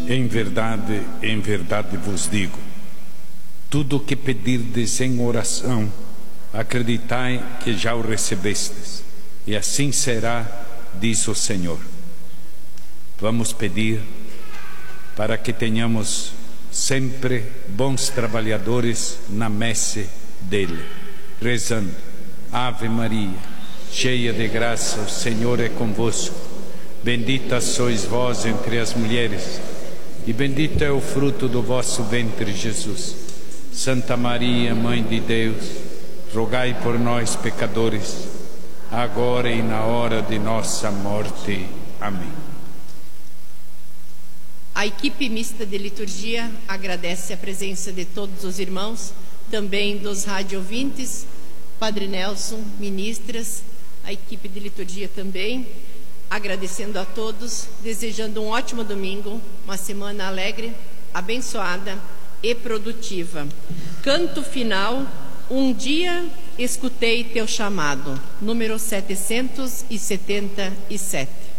em verdade vos digo: tudo o que pedirdes em oração, acreditai que já o recebestes, e assim será, diz o Senhor. Vamos pedir para que tenhamos sempre bons trabalhadores na messe dele, rezando: Ave Maria, cheia de graça, o Senhor é convosco. Bendita sois vós entre as mulheres, e bendito é o fruto do vosso ventre, Jesus. Santa Maria, Mãe de Deus, rogai por nós, pecadores, agora e na hora de nossa morte. Amém. A equipe mista de liturgia agradece a presença de todos os irmãos, também dos rádio ouvintes, Padre Nelson, ministras, a equipe de liturgia também, agradecendo a todos, desejando um ótimo domingo, uma semana alegre, abençoada e produtiva. Canto final: Um dia escutei teu chamado, número 777.